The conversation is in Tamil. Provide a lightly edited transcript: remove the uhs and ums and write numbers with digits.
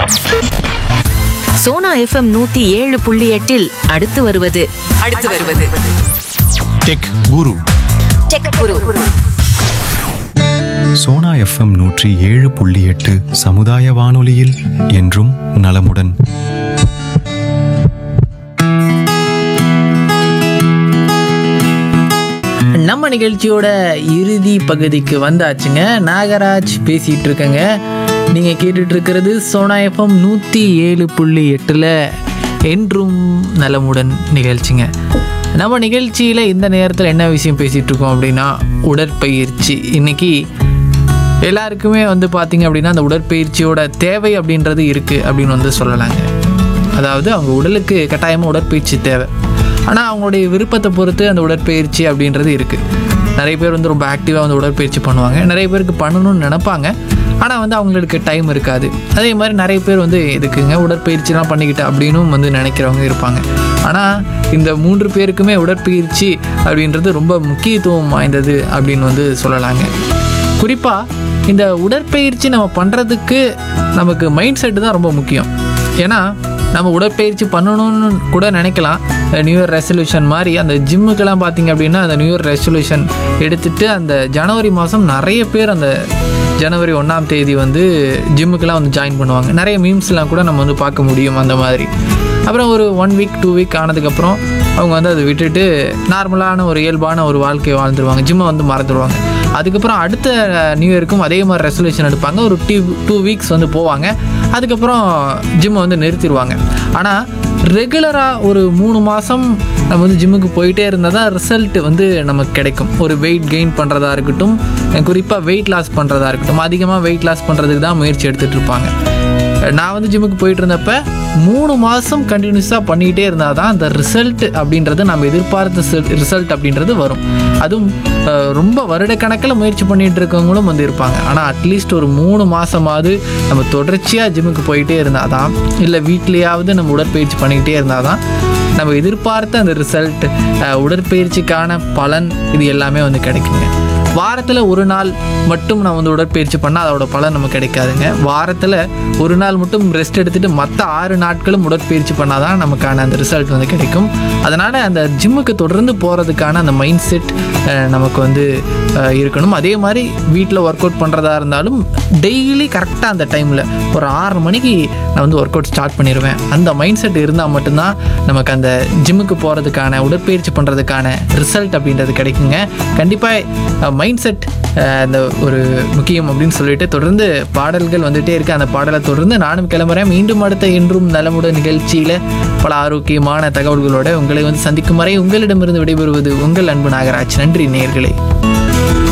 சோனா எஃப்எம் 107.8 அடுத்து வருவது டெக் குரு. சோனா எஃப்எம் 107.8 சமுதாய வானொலியில் என்றும் நலமுடன். நம்ம நிகழ்ச்சியோட இறுதி பகுதிக்கு வந்தாச்சுங்க. நாகராஜ் பேசிகிட்டு இருக்கேங்க. நீங்கள் கேட்டுட்டு இருக்கிறது சோனா எஃப்எம் 107.8 என்றும் நலமுடன் நிகழ்ச்சிங்க. நம்ம நிகழ்ச்சியில் இந்த நேரத்தில் என்ன விஷயம் பேசிகிட்டு இருக்கோம் அப்படின்னா உடற்பயிற்சி. இன்றைக்கி எல்லாருக்குமே பார்த்திங்க அப்படின்னா அந்த உடற்பயிற்சியோட தேவை அப்படின்றது இருக்குது அப்படின்னு சொல்லலாங்க. அதாவது அவங்க உடலுக்கு கட்டாயமாக உடற்பயிற்சி தேவை. ஆனால் அவங்களுடைய விருப்பத்தை பொறுத்து அந்த உடற்பயிற்சி அப்படின்றது இருக்குது. நிறைய பேர் ரொம்ப ஆக்டிவாக உடற்பயிற்சி பண்ணுவாங்க. நிறைய பேருக்கு பண்ணணும்னு நினைப்பாங்க. ஆனால் அவங்களுக்கு டைம் இருக்காது. அதே மாதிரி நிறைய பேர் எதுக்குங்க உடற்பயிற்சிலாம் பண்ணிக்கிட்டு அப்படின்னு நினைக்கிறவங்க இருப்பாங்க. ஆனால் இந்த 3 பேருக்குமே உடற்பயிற்சி அப்படின்றது ரொம்ப முக்கியத்துவம் வாய்ந்தது அப்படின்னு சொல்லலாங்க. குறிப்பாக இந்த உடற்பயிற்சி நம்ம பண்ணுறதுக்கு நமக்கு மைண்ட் செட்டு தான் ரொம்ப முக்கியம். ஏன்னா நம்ம உடற்பயிற்சி பண்ணணும்னு கூட நினைக்கலாம். நியூ இயர் ரெசல்யூஷன் மாதிரி அந்த ஜிம்முக்கெல்லாம் பார்த்திங்க அப்படின்னா அந்த நியூ இயர் ரெசல்யூஷன் எடுத்துகிட்டு அந்த ஜனவரி மாதம் நிறைய பேர் அந்த ஜனவரி 1ஆம் தேதி ஜிம்முக்கெல்லாம் ஜாயின் பண்ணுவாங்க. நிறைய மீம்ஸ்லாம் கூட நம்ம பார்க்க முடியும் அந்த மாதிரி. அப்புறம் ஒரு 1 வீக் 2 வீக் ஆனதுக்கப்புறம் அவங்க அதை விட்டுட்டு நார்மலான ஒரு இயல்பான ஒரு வாழ்க்கையை வாழ்ந்துருவாங்க. ஜிம்மை மறந்துடுவாங்க. அதுக்கப்புறம் அடுத்த நியூ இயருக்கும் அதே மாதிரி ரெசல்யூஷன் எடுப்பாங்க. ஒரு 2 வீக்ஸ் போவாங்க. அதுக்கப்புறம் ஜிம்மை நிறுத்திடுவாங்க. ஆனால் ரெகுலராக ஒரு 3 மாதம் நம்ம ஜிம்முக்கு போயிட்டே இருந்தால் தான் ரிசல்ட் நமக்கு கிடைக்கும். ஒரு வெயிட் கெயின் பண்ணுறதா இருக்கட்டும், குறிப்பாக வெயிட் லாஸ் பண்ணுறதா இருக்கட்டும், அதிகமாக வெயிட் லாஸ் பண்ணுறதுக்கு தான் முயற்சி எடுத்துகிட்டு இருப்பாங்க. நான் ஜிம்முக்கு போயிட்டு இருந்தப்போ 3 மாதம் கண்டினியூஸாக பண்ணிகிட்டே இருந்தால் தான் அந்த ரிசல்ட் அப்படின்றது நம்ம எதிர்பார்த்த ரிசல்ட் அப்படின்றது வரும். அதுவும் ரொம்ப வருடக்கணக்கில் முயற்சி பண்ணிகிட்டு இருக்கவங்களும் இருப்பாங்க. ஆனால் அட்லீஸ்ட் ஒரு 3 மாதமாவது நம்ம தொடர்ச்சியாக ஜிம்முக்கு போயிட்டே இருந்தால் தான், இல்லை வீட்லேயாவது நம்ம உடற்பயிற்சி பண்ணிக்கிட்டே இருந்தால் தான் நம்ம எதிர்பார்த்த அந்த ரிசல்ட், உடற்பயிற்சிக்கான பலன் இது எல்லாமே கிடைக்குங்க. வாரத்தில் ஒரு நாள் மட்டும் நான் உடற்பயிற்சி பண்ணால் அதோட பலன் நமக்கு கிடைக்காதுங்க. வாரத்தில் ஒரு நாள் மட்டும் ரெஸ்ட் எடுத்துகிட்டு மற்ற 6 நாட்களும் உடற்பயிற்சி பண்ணால் தான் நமக்கான அந்த ரிசல்ட் கிடைக்கும். அதனால் அந்த ஜிம்முக்கு தொடர்ந்து போகிறதுக்கான அந்த மைண்ட் செட் நமக்கு இருக்கணும். அதே மாதிரி வீட்டில் ஒர்க் அவுட் பண்ணுறதா இருந்தாலும் டெய்லி கரெக்டாக அந்த டைமில் ஒரு 6 மணிக்கு நான் ஒர்க் அவுட் ஸ்டார்ட் பண்ணிடுவேன். அந்த மைண்ட் செட் இருந்தால் மட்டும்தான் நமக்கு அந்த ஜிம்முக்கு போகிறதுக்கான உடற்பயிற்சி பண்ணுறதுக்கான ரிசல்ட் அப்படின்றது கிடைக்குங்க. கண்டிப்பாக மைண்ட் செட் அந்த ஒரு முக்கியம் அப்படின்னு சொல்லிட்டு தொடர்ந்து பாடல்கள் வந்துகிட்டே இருக்குது. அந்த பாடலை தொடர்ந்து நானும் கிளம்புறேன். மீண்டும் அடுத்த என்றும் நலமுடன் நிகழ்ச்சியில் பல ஆரோக்கியமான தகவல்களோடு உங்களை சந்திக்கும் வரை உங்களிடமிருந்து விடைபெறுவது உங்கள் அன்பு நாகராஜ். நன்றி நேயர்களே.